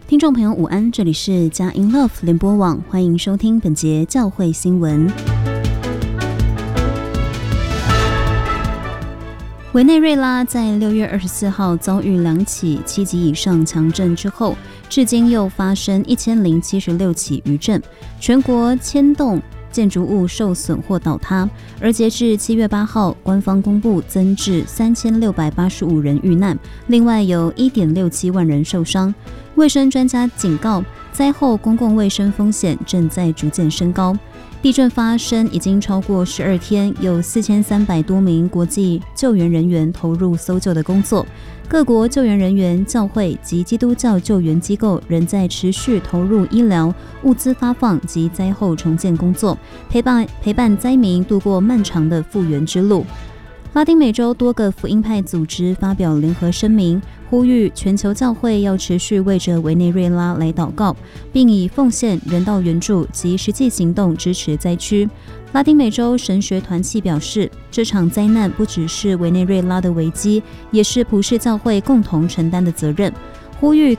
听众朋友午安，这里是佳音 Love 联播网，欢迎收听本节教会新闻。委内瑞拉在6月24号遭遇2起7级以上强震之后，至今又发生1076起余震，全国1000栋建筑物受损或倒塌，而截至7月8号，官方公布增至3685人遇难，另外有1.67万人受伤。卫生专家警告，灾后公共卫生风险正在逐渐升高。地震发生已经超过12天，有4300多名国际救援人员投入搜救的工作。各国救援人员、教会及基督教救援机构仍在持续投入医疗、物资发放及灾后重建工作，陪伴灾民度过漫长的复原之路。拉丁美洲多个福音派组织发表联合声明，呼吁全球教会要持续为着委内瑞拉来祷告，并以奉献、人道援助及实际行动支持灾区。拉丁美洲神学团契表示，这场灾难不只是委内瑞拉的危机，也是普世教会共同承担的责任，呼吁